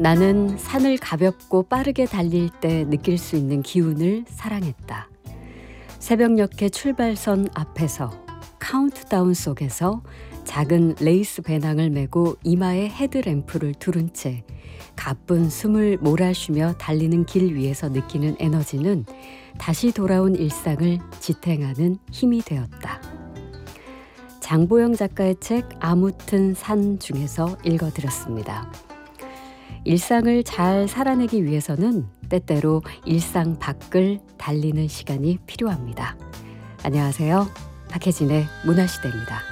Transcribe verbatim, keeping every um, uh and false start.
나는 산을 가볍고 빠르게 달릴 때 느낄 수 있는 기운을 사랑했다. 새벽녘의 출발선 앞에서 카운트다운 속에서 작은 레이스 배낭을 메고 이마에 헤드램프를 두른 채 가쁜 숨을 몰아쉬며 달리는 길 위에서 느끼는 에너지는 다시 돌아온 일상을 지탱하는 힘이 되었다. 장보영 작가의 책 아무튼 산 중에서 읽어드렸습니다. 일상을 잘 살아내기 위해서는 때때로 일상 밖을 달리는 시간이 필요합니다. 안녕하세요. 박혜진의 문화시대입니다.